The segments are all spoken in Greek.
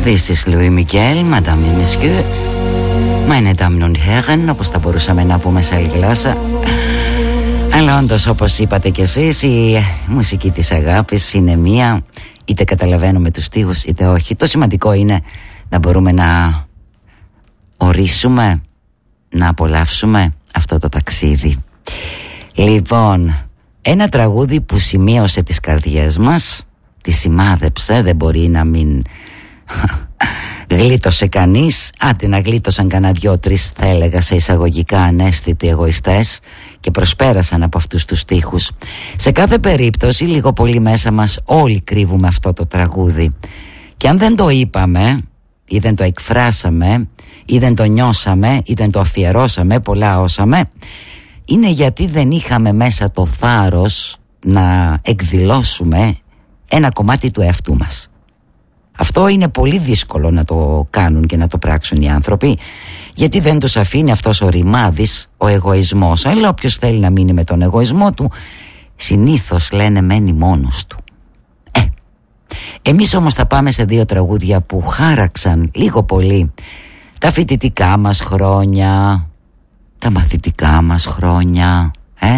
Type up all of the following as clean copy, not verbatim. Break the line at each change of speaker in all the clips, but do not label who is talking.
This is Louis Miguel, Madame et Monsieur. Meine Damen und Herren, όπως θα μπορούσαμε να πούμε σε άλλη γλώσσα. Αλλά όντως, όπως είπατε κι εσείς, η μουσική της αγάπης είναι μία. Είτε καταλαβαίνουμε τους στίχους είτε όχι. Το σημαντικό είναι να μπορούμε να ορίσουμε, να απολαύσουμε αυτό το ταξίδι. Λοιπόν, ένα τραγούδι που σημείωσε τις καρδιές μας, τη σημάδεψε, δεν μπορεί να μην γλίτωσε κανείς. Άντε να γλίτωσαν κανένα 2-3, θα έλεγα, σε εισαγωγικά ανέστητοι εγωιστές και προσπέρασαν από αυτούς τους στίχους. Σε κάθε περίπτωση, λίγο πολύ μέσα μας όλοι κρύβουμε αυτό το τραγούδι. Και αν δεν το είπαμε ή δεν το εκφράσαμε ή δεν το νιώσαμε ή δεν το αφιερώσαμε, πολλά όσαμε, είναι γιατί δεν είχαμε μέσα το θάρρος να εκδηλώσουμε ένα κομμάτι του εαυτού μας. Αυτό είναι πολύ δύσκολο να το κάνουν και να το πράξουν οι άνθρωποι, γιατί δεν τους αφήνει αυτός ο ρημάδης, ο εγωισμός. Αλλά όποιος θέλει να μείνει με τον εγωισμό του, συνήθως λένε μένει μόνος του. Εμείς όμως θα πάμε σε 2 τραγούδια που χάραξαν λίγο πολύ τα φοιτητικά μας χρόνια, τα μαθητικά μας χρόνια.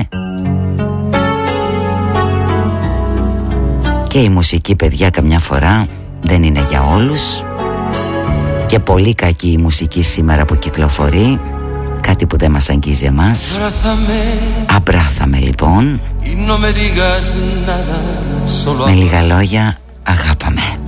Και η μουσική, παιδιά, καμιά φορά δεν είναι για όλους. Και πολύ κακή η μουσική σήμερα που κυκλοφορεί, κάτι που δεν μας αγγίζει εμάς. Αμπράθαμε λοιπόν. Με λίγα λόγια, αγάπαμε.